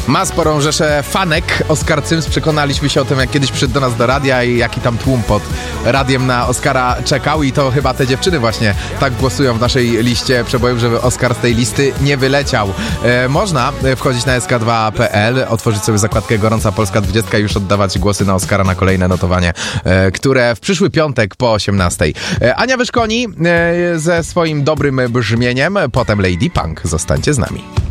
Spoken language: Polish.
Ma sporą rzeszę fanek. Oskar Cyms, przekonaliśmy się o tym, jak kiedyś przyszedł do nas do radia i jaki tam tłum pod radiem na Oskara czekał i to chyba te dziewczyny właśnie tak głosują w naszej liście przebojów, żeby Oskar z tej listy nie wyleciał. Można wchodzić na sk2.pl, otworzyć sobie zakładkę Gorąca Polska 20 i już oddawać głosy na Oskara na kolejne notowanie, które w przyszły piątek po 18. Ania Wyszkoni ze swoim dobrym brzmieniem, potem Lady Punk. Zostańcie z nami.